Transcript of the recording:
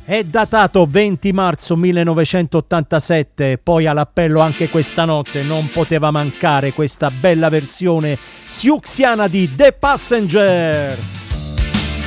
È datato 20 marzo 1987, poi all'appello anche questa notte non poteva mancare questa bella versione siuxiana di The Passengers.